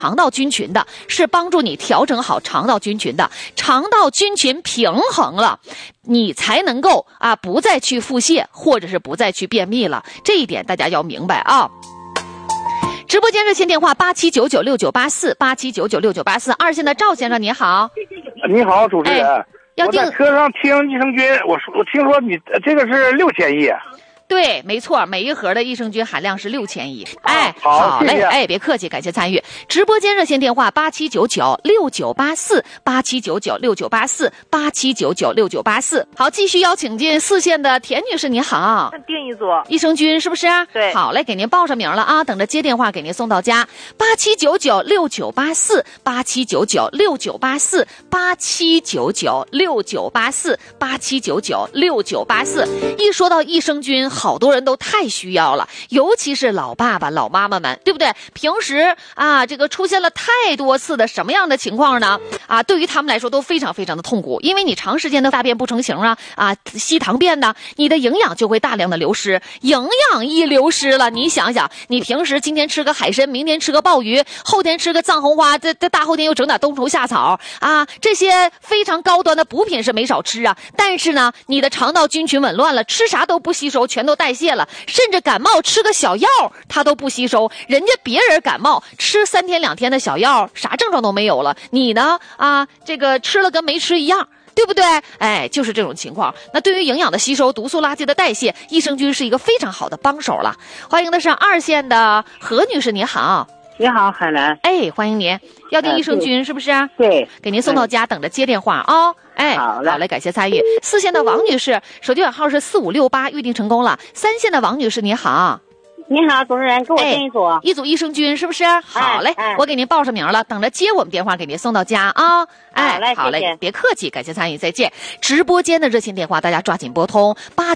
肠道菌群的，是帮助你调整好肠道菌群的。肠道菌群平衡了，你才能够不再去腹泻，或者是不再去便秘了。这一点大家要明白啊。直播间热线电话87996984，87996984。二线的赵先生你好。 你好，主持人。我在车上听益生菌，我听说你这个是6000亿。 对，没错，每一盒的益生菌含量是6000亿。 好嘞， 谢谢。 别客气，感谢参与。直播间热线电话87996984，87996984，87996984。好，继续邀请进4线的田女士，你好。 订一组益生菌是不是？ 对。 好嘞，给您报上名了啊，等着接电话给您送到家。87996984，87996984，87996984。一说到益生菌，好多人都太需要了，尤其是老爸爸老妈妈们，对不对？平时这个出现了太多次的什么样的情况呢？对于他们来说都非常非常的痛苦，因为你长时间的大便不成形稀糖便呢，你的营养就会大量的流失。营养一流失了，你想想，你平时今天吃个海参，明天吃个鲍鱼，后天吃个藏红花，这大后天又整点冬虫夏草这些非常高端的补品是没少吃但是呢，你的肠道菌群紊乱了，吃啥都不吸收，全都代谢了，甚至感冒吃个小药它都不吸收，人家别人感冒吃3天2天的小药，啥症状都没有了，你呢这个吃了跟没吃一样，对不对？就是这种情况。那对于营养的吸收、毒素垃圾的代谢，益生菌是一个非常好的帮手了。欢迎的是2线的何女士，你好。 你好，海兰。 欢迎您。要订益生菌是不是？ 对， 给您送到家，等着接电话好嘞， 感谢参与。4线的王女士，手机尾号是4568，预定成功了。3线的王女士，你好。 你好，主持人，给我订一组。 一组益生菌是不是？好嘞，我给您报上名了，等着接我们电话给您送到家好嘞， 谢谢， 别客气，感谢参与，再见。直播间的热线电话大家抓紧拨通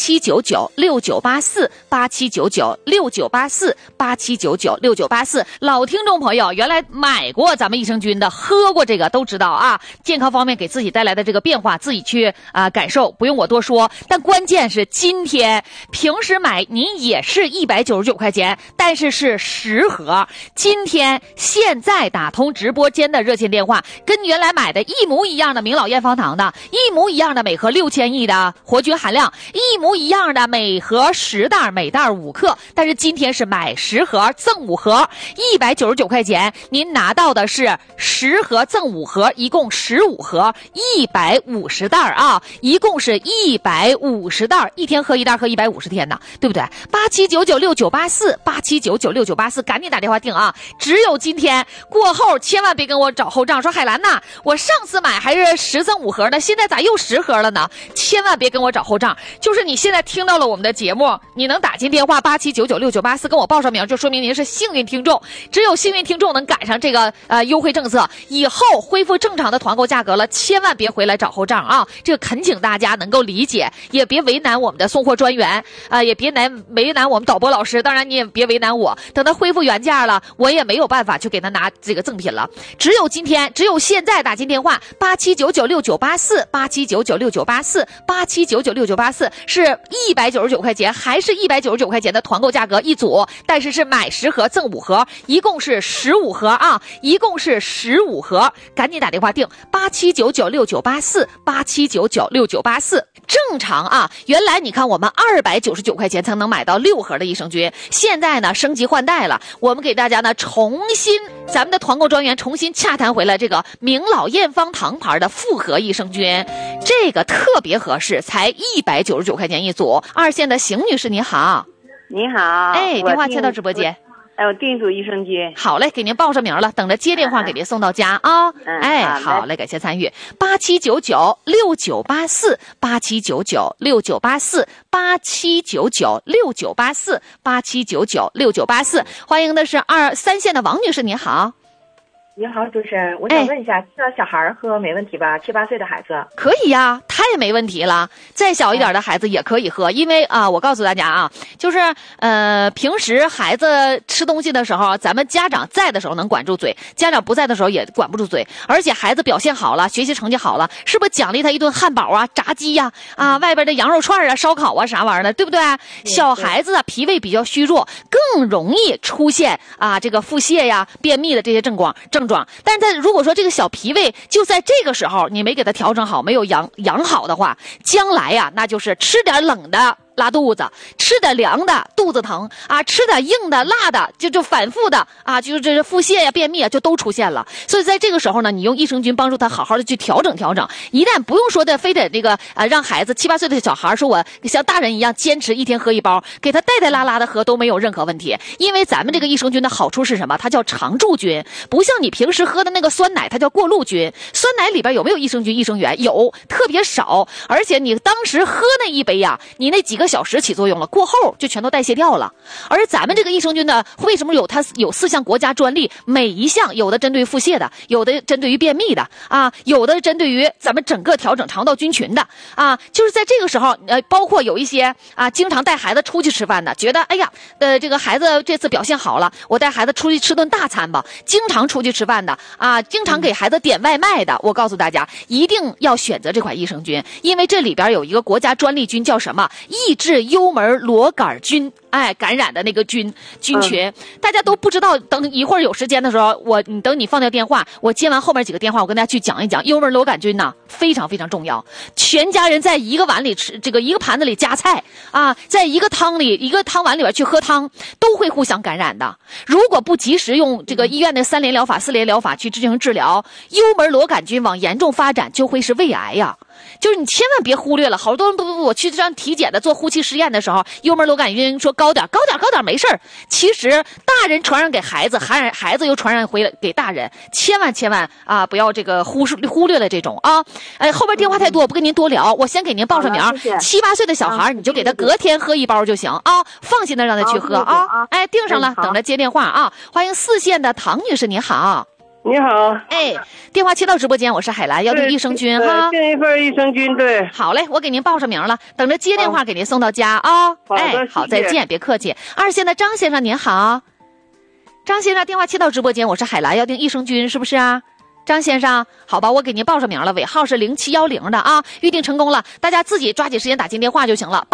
87996984，87996984，87996984。老听众朋友，原来买过咱们益生菌的，喝过这个都知道健康方面给自己带来的这个变化，自己去感受，不用我多说。但关键是今天平时买您也是199块钱，但是是10盒。今天现在打通直播间的热线电话，跟原来买的一模一样的明老验方糖的，一模一样的每盒6000亿的活菌含量，一模一样的每盒10袋，每袋5克。但是今天是买10盒赠5盒，199块钱，您拿到的是10盒赠5盒，一共15盒，150袋一共是150袋，一天喝一袋，喝150天呢，对不对？87996984，87996984，赶紧打电话订只有今天过后，千万别跟我找后账，说海兰呐，我上次买还是10赠5盒呢，现在咋又10盒了呢？千万别跟我找后账，就是你现在听到了我们的节目，你能打进电话87996984跟我报上名，就说明您是幸运听众，只有幸运听众能赶上这个优惠政策，以后恢复正常的团购价格了，千万别回来找后账这个恳请大家能够理解，也别为难我们的送货专员也别为难我们导播老师，当然你也别为难我，等他恢复原价了，我也没有办法去给他拿这个赠品了。只有今天，只有现在打进电话87996984，87996984，87996984是199块钱，还是199块钱的团购价格一组，但是是买10盒赠5盒，一共是15盒一共是15盒，赶紧打电话订87996984，87996984。正常原来你看我们299块钱才能买到6盒的益生菌，现在呢升级换代了，我们给大家呢重新，咱们的团购专员重新洽谈回来这个明老验方糖牌的复合益生菌，这个特别合适，才199块钱一组。2线的邢女士你好。 你好。 电话接到直播间。 我订一组益生菌。 好嘞，给您报上名了，等着接电话给您送到家好嘞，感谢参与。87996984，87996984，87996984。欢迎的是3线的王女士，你好。 你好，主持人，我想问一下，这小孩喝没问题吧？7、8岁的孩子可以呀，他也没问题了。再小一点的孩子也可以喝，因为我告诉大家啊，就是平时孩子吃东西的时候，咱们家长在的时候能管住嘴，家长不在的时候也管不住嘴。而且孩子表现好了，学习成绩好了，是不是奖励他一顿汉堡啊、炸鸡呀、外边的羊肉串啊、烧烤啊啥玩意儿的，对不对？小孩子脾胃比较虚弱，更容易出现这个腹泻呀、便秘的这些症状。但是如果说这个小脾胃就在这个时候你没给他调整好，没有养好的话，将来呀那就是吃点冷的拉肚子，吃点凉的肚子疼吃点硬的辣的就反复的就是这腹泻呀、便秘就都出现了。所以在这个时候呢，你用益生菌帮助他好好的去调整。一旦不用说的非得这个让孩子7、8岁的小孩说我像大人一样坚持1天喝1包，给他带拉的喝都没有任何问题。因为咱们这个益生菌的好处是什么？它叫常驻菌，不像你平时喝的那个酸奶，它叫过路菌。酸奶里边有没有益生菌、益生元？有，特别少。而且你当时喝那一杯你那几个小时起作用了，过后就全都代谢掉了。而咱们这个益生菌呢，为什么它有4项国家专利？每一项有的针对腹泻的，有的针对于便秘的有的针对于咱们整个调整肠道菌群的就是在这个时候包括有一些经常带孩子出去吃饭的，觉得这个孩子这次表现好了，我带孩子出去吃顿大餐吧。经常出去吃饭的经常给孩子点外卖的，我告诉大家一定要选择这款益生菌，因为这里边有一个国家专利菌叫什么？抑制幽门螺杆菌感染的那个菌群，大家都不知道。等一会儿有时间的时候，等你放掉电话，我接完后面几个电话，我跟大家去讲一讲幽门螺杆菌呢，非常非常重要。全家人在一个碗里吃，这个一个盘子里夹菜在一个汤碗里边去喝汤，都会互相感染的。如果不及时用这个医院的3联疗法、4联疗法去进行治疗，幽门螺杆菌往严重发展就会是胃癌呀。就是你千万别忽略了，好多人我去这样体检的做呼气试验的时候，幽门螺杆菌说高点没事儿，其实大人传染给孩子，孩子又传染回来给大人，千万不要这个忽略了这种后边电话太多，我不跟您多聊，我先给您报上名。7、8岁的小孩你就给他隔天喝1包就行放心的让他去喝定上了，等着接电话欢迎4线的唐女士，您好。 你好， 电话切到直播间，我是海兰，要订益生菌订一份益生菌，对。 好嘞，我给您报上名了，等着接电话给您送到家好，再见，别客气。2线的张先生您好，张先生电话切到直播间，我是海兰，要订益生菌是不是张先生，好吧，我给您报上名了，尾号是0710的预定成功了，大家自己抓紧时间打进电话就行了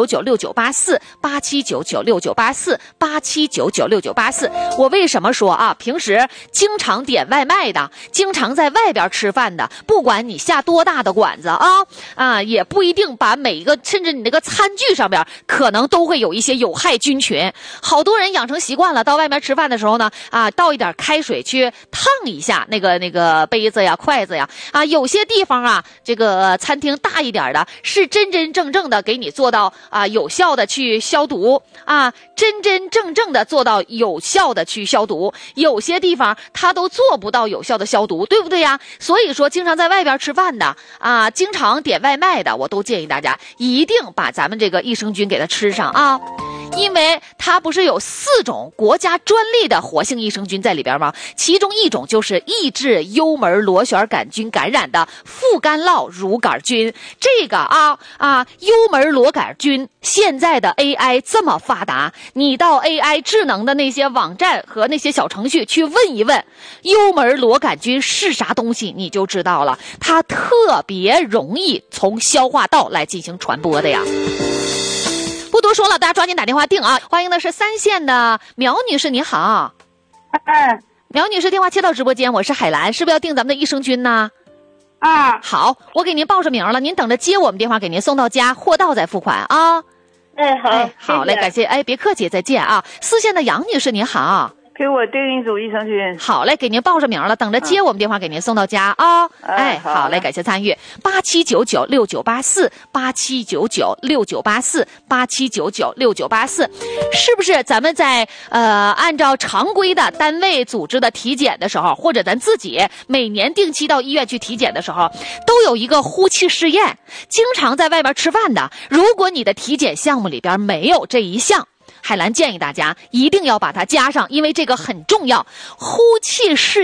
，87996984，87996984，87996984。我为什么说平时经常点外卖的，经常在外边吃饭的，不管你下多大的馆子也不一定把每一个，甚至你那个餐具上边可能都会有一些有害菌群。好多人养成习惯了，到外面吃饭的时候呢倒一点开水去烫一下那个杯子呀、筷子呀有些地方这个餐厅大一点的是真正的给你做到有效的去消毒真正的做到有效的去消毒，有些地方它都做不到有效的消毒，对不对呀？所以说经常在外边吃饭的经常点外卖的，我都建议大家一定把咱们这个益生菌给它吃上因为它不是有4种国家专利的活性益生菌在里边吗？其中一种就是抑制幽门螺旋杆菌感染的副干酪乳杆菌。这个幽门螺杆菌现在的 AI 这么发达，你到 AI 智能的那些网站和那些小程序去问一问幽门螺杆菌是啥东西，你就知道了，它特别容易从消化道来进行传播的呀。不多说了，大家抓紧打电话订欢迎的是3线的苗女士，你好。苗女士电话切到直播间，我是海兰，是不是要订咱们的益生菌呢？好，我给您报上名了，您等着接我们电话给您送到家，货到再付款好嘞，感谢别客气，再见4线的杨女士您好。 给我订一组益生菌。 好嘞，给您报上名了，等着接我们电话给您送到家好嘞，感谢参与。87996984，87996984，87996984，是不是咱们在按照常规的单位组织的体检的时候，或者咱自己每年定期到医院去体检的时候，都有一个呼气试验？经常在外边吃饭的，如果你的体检项目里边没有这一项，海兰建议大家一定要把它加上，因为这个很重要。呼气试验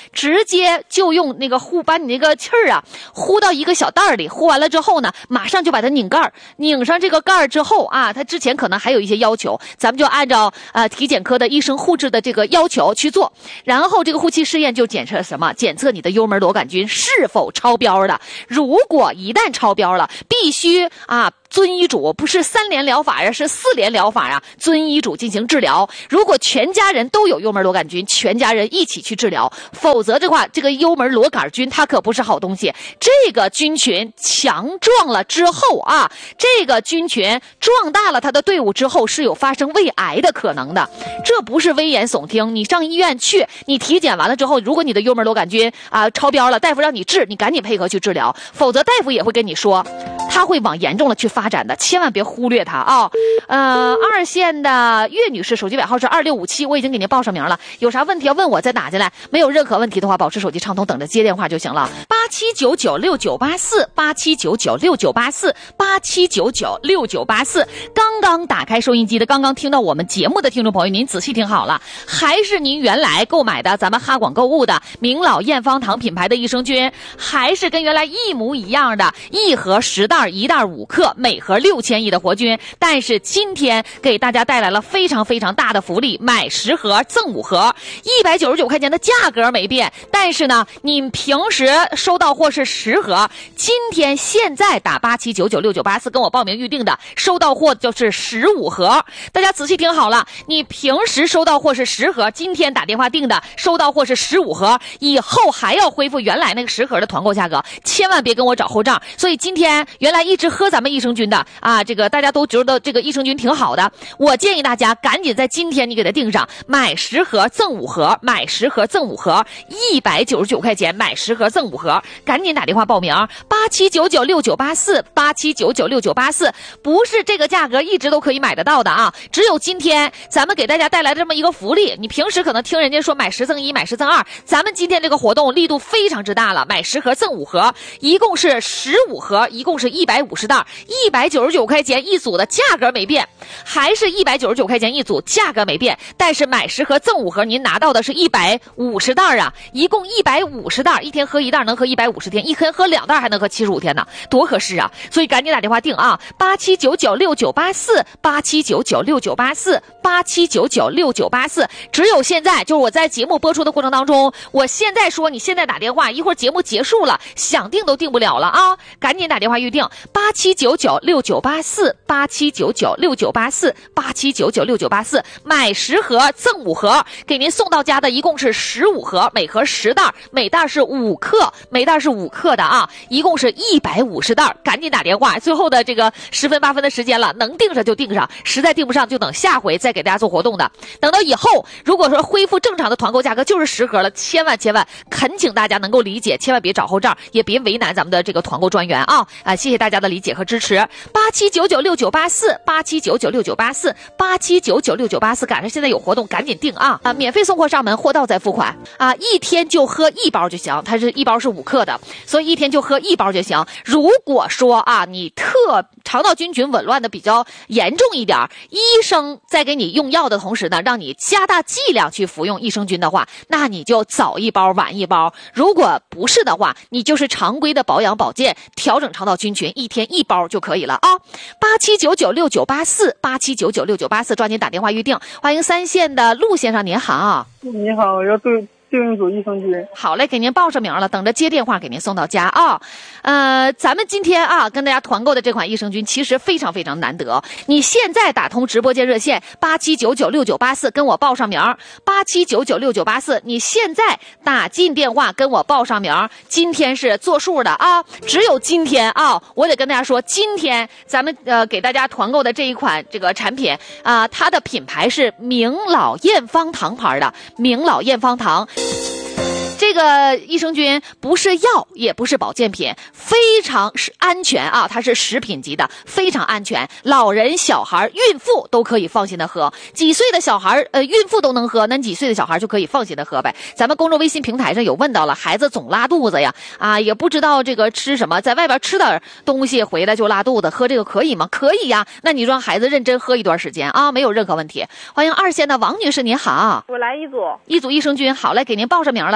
直接就用那个把你那个气儿啊呼到一个小袋里，呼完了之后呢，马上就把它拧盖，拧上这个盖之后啊，它之前可能还有一些要求，咱们就按照体检科的医生护制的这个要求去做，然后这个呼气试验就检测什么？检测你的幽门螺杆菌是否超标了。如果一旦超标了，必须遵医嘱，不是3联疗法呀，是4联疗法呀，遵医嘱进行治疗。如果全家人都有幽门螺杆菌，全家人一起去治疗，否则的话，这个幽门螺杆菌它可不是好东西。这个菌群强壮了之后啊，这个菌群壮大了它的队伍之后，是有发生胃癌的可能的。这不是危言耸听，你上医院去，你体检完了之后，如果你的幽门螺杆菌超标了，大夫让你治，你赶紧配合去治疗，否则大夫也会跟你说，他会往严重了去发展的，千万别忽略它啊。2线的岳女士，手机尾号是2657，我已经给您报上名了，有啥问题要问我再打进来，没有任何问题的话，保持手机畅通，等着接电话就行了。87996984，87996984，87996984。刚刚打开收音机的，刚刚听到我们节目的听众朋友，您仔细听好了，还是您原来购买的咱们哈广购物的明老验方堂品牌的益生菌，还是跟原来一模一样的，1盒10袋，1袋5克，每盒6000亿的活菌。但是今天给大家带来了非常非常大的福利，买10盒赠5盒，199块钱的价格没变，但是呢，你平时收到货是10盒，今天现在打87996984跟我报名预定的，收到货就是15盒。大家仔细听好了，你平时收到货是10盒，今天打电话订的，收到货是15盒，以后还要恢复原来那个10盒的团购价格，千万别跟我找后账。所以今天原来一直喝咱们益生菌的这个大家都觉得这个益生菌挺好的，我建议大家赶紧在今天你给它订上，买10盒赠5盒，买10盒赠5盒，199块钱买10盒赠5盒，赶紧打电话报名，87996984，87996984，不是这个价格一直都可以买得到的啊，只有今天咱们给大家带来这么一个福利。你平时可能听人家说买10赠1，买10赠2，咱们今天这个活动力度非常之大了，买10盒赠5盒，一共是15盒，一共是150袋，199块钱一组的价格没变，还是199块钱一组，价格没变，但是买10盒赠5盒，您拿到的是150袋啊，一共150袋，一天喝1袋能喝150天，一天喝2袋还能喝75天呢，多合适啊！所以赶紧打电话订啊，87996984，87996984，87996984，只有现在，就是我在节目播出的过程当中，我现在说你现在打电话，一会儿节目结束了，想订都订不了了啊！赶紧打电话预定87996984，87996984，87996984，买10盒赠5盒，给您送到家的一共是15盒，每盒10袋，每袋是5克，每袋是5克的啊，一共是150袋，赶紧打电话，最后的这个10分8分的时间了，能订上就订上，实在订不上就等下回再给大家做活动的。等到以后如果说恢复正常的团购价格就是10盒了，千万恳请大家能够理解，千万别找后账，也别为难咱们的这个团购专员啊！谢谢大家的理解和支持。87996984，87996984，87996984，赶上现在有活动赶紧订啊！免费送货上门，货到再付款啊！一天就喝1包就行，它是1包是5克的，所以一天就喝1包就行。如果说你肠道菌群紊乱的比较严重一点，医生在给你用药的同时呢，让你加大剂量去服用益生菌的话，那你就早1包晚1包。如果不是的话，你就是常规的保养保健，调整肠道菌群，一天1包就可以了啊！87996984，87996984，抓紧打电话预定。欢迎3线的陆先生，您好。 你好，要对应组益生菌。 好嘞，给您报上名了，等着接电话给您送到家啊。咱们今天跟大家团购的这款益生菌其实非常非常难得。你现在打通直播间热线87996984跟我报上名，87996984，你现在打进电话跟我报上名，今天是做数的啊，只有今天啊，我得跟大家说，今天咱们给大家团购的这一款这个产品它的品牌是明老验方堂牌的，明老验方堂。这个益生菌不是药，也不是保健品，非常安全啊！它是食品级的，非常安全，老人、小孩、孕妇都可以放心的喝。几岁的小孩孕妇都能喝，那几岁的小孩就可以放心的喝呗。咱们公众微信平台上有问到了，孩子总拉肚子呀，也不知道这个吃什么，在外边吃点东西回来就拉肚子，喝这个可以吗？可以呀，那你让孩子认真喝一段时间啊，没有任何问题。欢迎2线的王女士，您好。 我来一组益生菌，好嘞，给您报上名了，等着接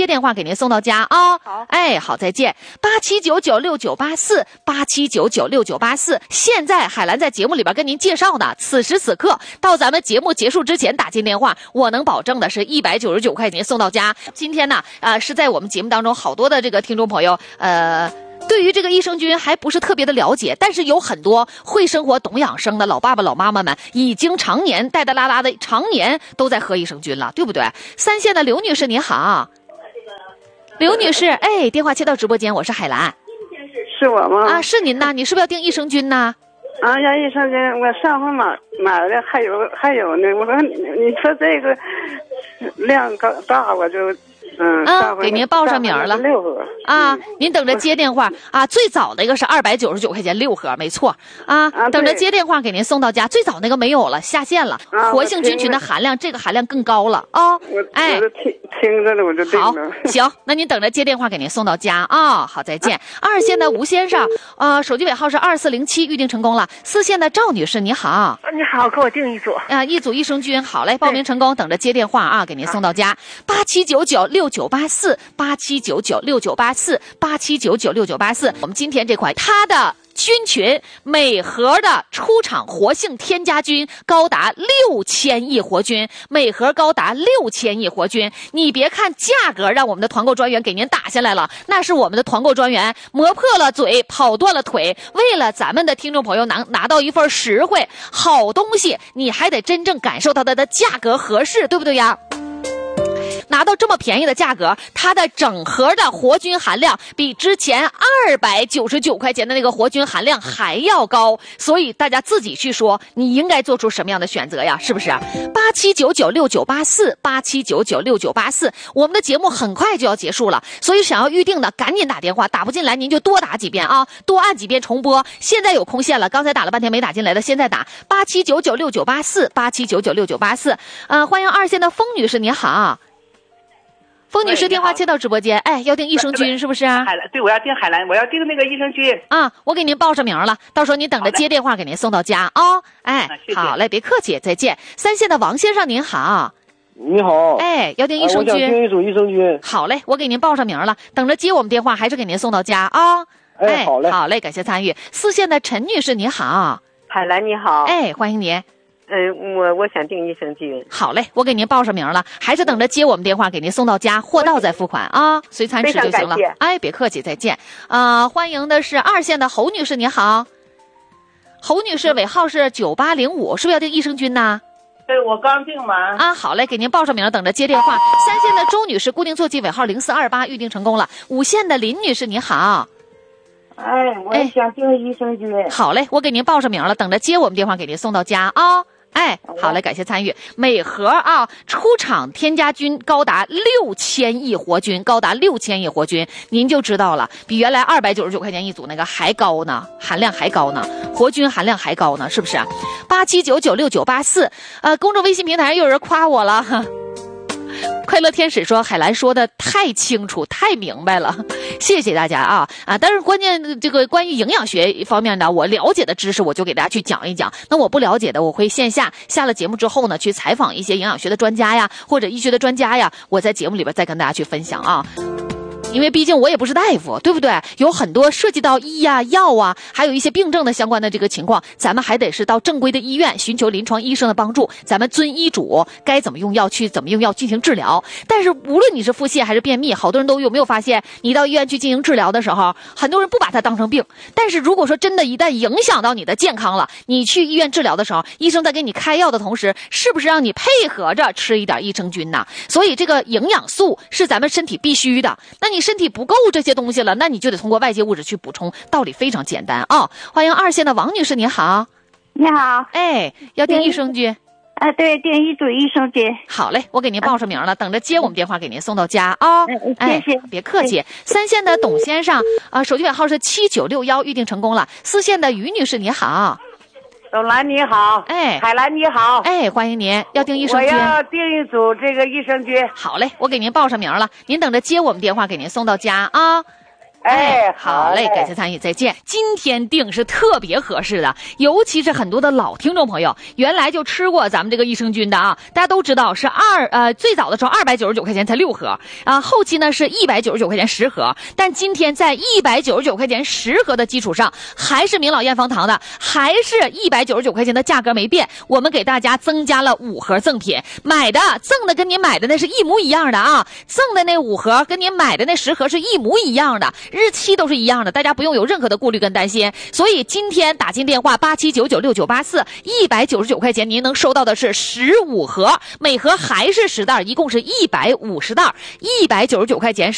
电话给您送到家啊。 好， 哎，好，再见。87996984，87996984。现在海兰在节目里边跟您介绍呢，此时此刻到咱们节目结束之前打进电话，我能保证的是199块钱送到家。今天呢，是在我们节目当中好多的这个听众朋友，对于这个益生菌还不是特别的了解，但是有很多会生活懂养生的老爸爸老妈妈们已经常年带带拉拉的常年都在喝益生菌了，对不对？三线的刘女士你好。刘女士，哎，电话接到直播间，我是海兰。 是我吗？ 啊，是您呐，你是不是要订益生菌呢？ 啊，要益生菌，我上回买的还有呢。我说你说这个量高大，我就给您报上名了 6盒啊，您等着接电话啊。最早的一个是299块钱6盒，没错啊。等着接电话给您送到家。最早那个没有了，下线了。活性菌群的含量，这个含量更高了啊。哎， 我听着了，我就定了。 好，行，那您等着接电话给您送到家啊。好，再见。二线的吴先生，手机尾号是2407，预定成功了。四线的赵女士，你好。 你好，给我订一组。 一组益生菌，好嘞，报名成功，等着接电话啊，给您送到家。87996984，87996984，87996984。我们今天这款它的菌群每盒的出厂活性添加菌高达6000亿活菌，每盒高达6000亿活菌。你别看价格让我们的团购专员给您打下来了，那是我们的团购专员磨破了嘴跑断了腿，为了咱们的听众朋友拿到一份实惠好东西，你还得真正感受到它的价格合适，对不对呀？拿到这么便宜的价格，它的整盒的活菌含量比之前299块钱的那个活菌含量还要高，所以大家自己去说你应该做出什么样的选择呀，是不是？87996984，87996984。我们的节目很快就要结束了，所以想要预定的赶紧打电话，打不进来您就多打几遍啊，多按几遍重播。现在有空线了，刚才打了半天没打进来的，现在打87996984，87996984。欢迎二线的风女士，你好。风女士，电话接到直播间，哎，要订益生菌是不是啊？ 海兰，对，我要订海兰，我要订那个益生菌啊，我给您报上名了，到时候您等着接电话给您送到家啊。哎，好嘞，别客气，再见。三线的王先生您好。 你好。 哎，要订益生菌。 我想订一组益生菌。 好嘞，我给您报上名了，等着接我们电话还是给您送到家啊。 哎，好嘞， 好嘞，感谢参与。四线的陈女士你好。 海兰你好。 哎，欢迎您。 我想订益生菌。 好嘞，我给您报上名了，还是等着接我们电话给您送到家，货到再付款啊，随餐吃就行了。哎，别客气，再见。欢迎的是二线的侯女士，你好。侯女士，尾号是9805，是不是要订益生菌呢？ 对，我刚订完啊。好嘞，给您报上名，等着接电话。三线的周女士，固定座机尾号0428，预定成功了。五线的林女士，你好。 我也想订益生菌。 好嘞，我给您报上名了，等着接我们电话给您送到家啊。哎，好嘞，感谢参与。每盒出厂添加菌高达6000亿活菌，高达6000亿活菌，您就知道了，比原来299块钱一组那个还高呢，含量还高呢，活菌含量还高呢，是不是？87996984，公众微信平台上又有人夸我了。快乐天使说海兰说的太清楚太明白了，谢谢大家啊！但是关键这个关于营养学方面的我了解的知识我就给大家去讲一讲，那我不了解的我会线下下了节目之后呢去采访一些营养学的专家呀或者医学的专家呀，我在节目里边再跟大家去分享啊。因为毕竟我也不是大夫，对不对？有很多涉及到医啊、药啊，还有一些病症的相关的这个情况，咱们还得是到正规的医院寻求临床医生的帮助，咱们遵医嘱，该怎么用药去怎么用药进行治疗。但是无论你是腹泻还是便秘，好多人都有没有发现，你到医院去进行治疗的时候，很多人不把它当成病。但是如果说真的一旦影响到你的健康了，你去医院治疗的时候，医生在给你开药的同时，是不是让你配合着吃一点益生菌呢？所以这个营养素是咱们身体必须的。那你身体不够这些东西了，那你就得通过外界物质去补充，道理非常简单啊！欢迎二线的王女士，你好。 你好。 哎，要订益生菌。 对，订一组益生菌。 好嘞，我给您报上名了，等着接我们电话给您送到家啊！ 谢谢， 别客气。三线的董先生，手机尾号是7961，预定成功了。四线的于女士，你好。 董兰你好， 哎， 海兰你好， 哎，欢迎您，要订益生菌。 我要订一组这个益生菌。 好嘞，我给您报上名了，您等着接我们电话给您送到家啊。 好嘞，感谢参与，再见。今天定是特别合适的，尤其是很多的老听众朋友，原来就吃过咱们这个益生菌的啊，大家都知道是最早的时候299块钱才6盒啊，后期呢是199块钱10盒，但今天在199块钱10盒的基础上，还是明老验方堂的，还是199块钱的价格没变，我们给大家增加了5盒赠品，赠的跟您买的那是一模一样的啊，赠的那5盒跟您买的那10盒是一模一样的，日期都是一样的，大家不用有任何的顾虑跟担心。所以今天打进电话87996984，199块钱您能收到的是15盒，每盒还是10袋，一共是150袋，199块钱